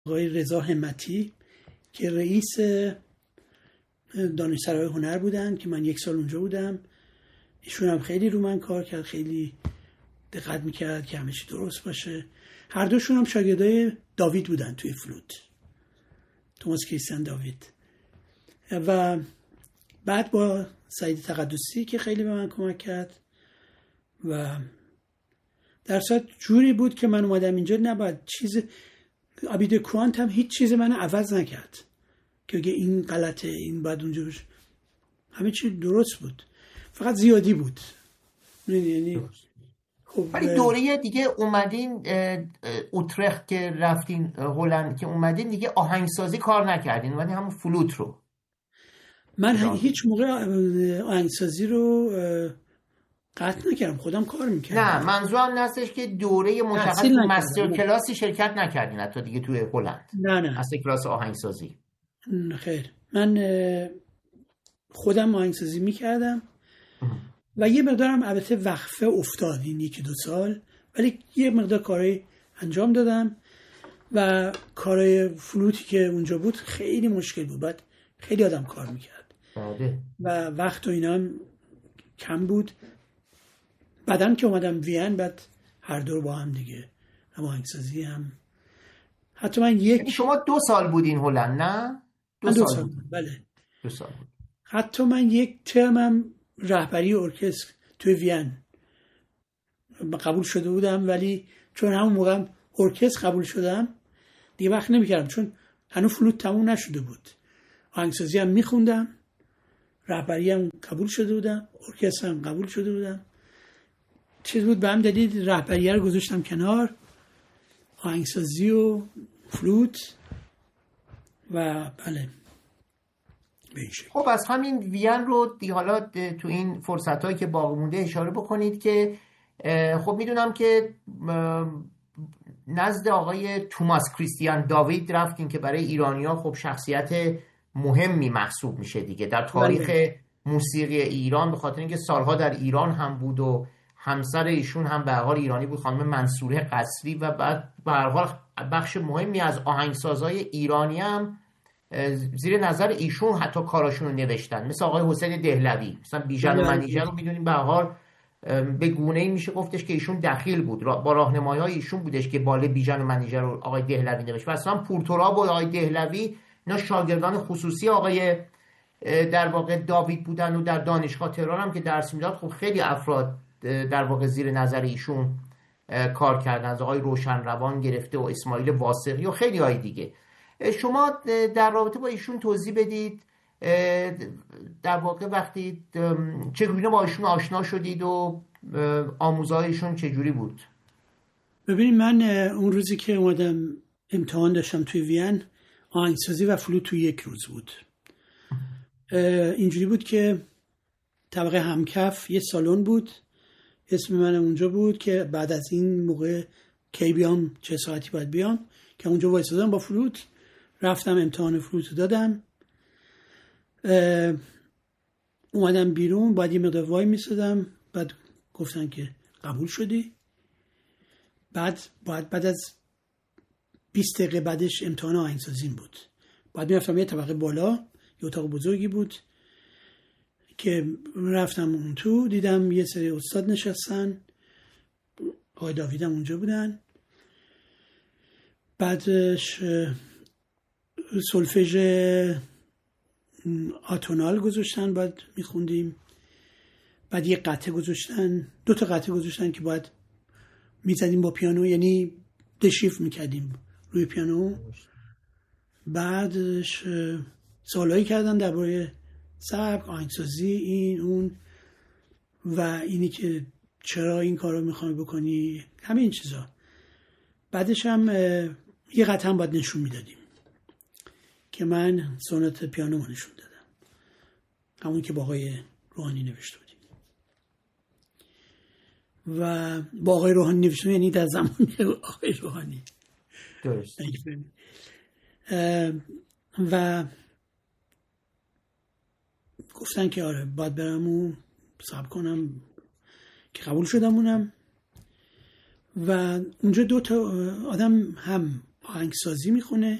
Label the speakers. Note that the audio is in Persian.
Speaker 1: آقای رضا همتی که رئیس دانشسرای هنر بودن که من 1 سال اونجا بودم. ایشون هم خیلی رو من کار کرد، خیلی دقت میکرد که همه چی درست باشه. هر دوشون هم شاگردای داوید بودن توی فلوت، توماس کریستیان داوید. و بعد با سعید تقدسی که خیلی به من کمک کرد و در صورت جوری بود که من اومدم اینجا نباید چیز عبید کوانت هم هیچ چیز من عوض نکرد که این غلطه، این باید اونجا بشه. همه چی درست بود، فقط زیادی بود. یعنی
Speaker 2: خب ولی دوره دیگه اومدین اوترخت که رفتین هلند که اومدین دیگه آهنگسازی کار نکردین، اومدین همون فلوت رو.
Speaker 1: من هیچ موقع آهنگسازی رو قطع نکردم، خودم کار میکردم.
Speaker 2: نه منظورم هستش که دوره مشخص مستر کلاسی شرکت نکردین حتی دیگه توی هلند؟
Speaker 1: نه
Speaker 2: مستر کلاس آهنگسازی.
Speaker 1: خیر، من خودم آهنگسازی میکردم و یه مقدارم البته وقفه افتاد این 1-2 سال، ولی یه مقدار کارهای انجام دادم و کارهای فلوتی که اونجا بود خیلی مشکل بود، بعد خیلی آدم کار میکرد و وقت و اینا هم کم بود. بعدم که اومدم وین، بعد هر دو با هم دیگه، هم آهنگسازی هم. حتی من
Speaker 2: شما 2 سال بودین هلند نه؟
Speaker 1: 2 سال بود. بله
Speaker 2: 2 سال بود.
Speaker 1: حتی من 1 ترمم رهبری ارکستر توی وین قبول شده بودم، ولی چون همون موقع ارکستر قبول شدم دیگه وقت نمیکردم، چون هنوز فلوت تموم نشده بود. آهنگسازی هم میخوندم، رهبری هم قبول شده بودم، ارکستر هم قبول شده بودم. چیز بود به هم دادید، رهبری رو گذاشتم کنار، آهنگسازی و فلوت و بله به این شکل.
Speaker 2: خب از همین وین رو دیگه حالا تو این فرصتایی که باقی مونده اشاره بکنید که خب میدونم که نزد آقای توماس کریستیان داوید رفتین که برای ایرانی‌ها خب شخصیت مهمی محسوب میشه دیگه در تاریخ موسیقی ایران، به خاطر اینکه سالها در ایران هم بود و همسر ایشون هم به هر حال ایرانی بود، خانم منصوره قصری، و بعد به هر حال بخش مهمی از آهنگسازهای ایرانی هم زیر نظر ایشون حتی کاراشون رو نوشتن، مثل آقای حسین دهلوی، مثلا بیژن و منیژه رو میدونیم به هر حال به گونه‌ای میشه گفتش که ایشون دخیل بود، با راهنمایی‌های ایشون بودش که باله بیژن و منیژه رو آقای دهلوی نوشت. و اصلا پورتراب و آقای دهلوی اینا شاگردان خصوصی آقای در واقع داوید بودن و در دانشگاه تهران هم که درس میداد خب خیلی افراد در واقع زیر نظر ایشون کار کردن، از آقای روشنروان گرفته و اسماعیل واسقی و خیلی های دیگه. شما در رابطه با ایشون توضیح بدید، در واقع وقتی چگونه با ایشون آشنا شدید و آموزهایشون چجوری بود؟
Speaker 1: ببینید من اون روزی که اومدم امتحان داشتم توی وین، آهنگسازی و فلوت توی 1 روز بود. اینجوری بود که طبقه همکف یه سالن بود، اسم من اونجا بود که بعد از این موقع کی بیام، چه ساعتی باید بیام، که اونجا وایسادم با فلوت. رفتم امتحان فلوت دادم، اومدم بیرون، بعد یه مقدار وای میسادم، بعد گفتن که قبول شدی. بعد از 20 دقیقه بعدش امتحان آهنگسازیم بود. بعد میرفتم یه طبقه بالا، یه اتاق بزرگی بود که رفتم اون تو، دیدم یه سری استاد نشستن، آقای داویدم اونجا بودن. بعدش سولفژ آتونال گذاشتن، بعد میخوندیم. بعد یه قطعه گذاشتن، 2 تا قطعه گذاشتن که باید میزدیم با پیانو، یعنی دشیف میکردیم روی پیانو. بعدش سوالایی کردن درباره سبک، آهنگسازی، این اون و اینی که چرا این کارو میخوای بکنی، همه این چیزا. بعدش هم یه قطعه هم باید نشون میدادیم که من سونات پیانو نشون دادم، همون که با آقای روحانی نوشته بودیم. و با آقای روحانی نوشته یعنی در زمان آقای روحانی.
Speaker 2: درست.
Speaker 1: و گفتن که آره باید برم و صبر کنم که قبول شدم اونم. و اونجا 2 تا آدم هم آهنگسازی میخونه